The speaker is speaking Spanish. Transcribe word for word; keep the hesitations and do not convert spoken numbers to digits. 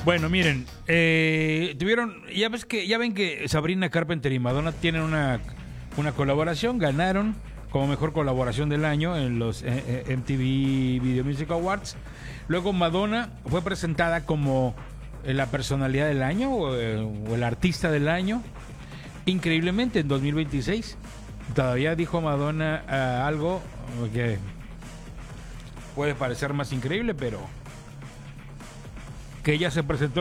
Bueno, miren, eh, tuvieron, ya ves que, ya ven que Sabrina Carpenter y Madonna tienen una, una colaboración, ganaron como mejor colaboración del año en los eh, eh, M T V Video Music Awards. Luego Madonna fue presentada como eh, la personalidad del año o, eh, o el artista del año. Increíblemente, en dos mil veintiséis todavía dijo Madonna uh, algo que puede parecer más increíble, pero que ella se presentó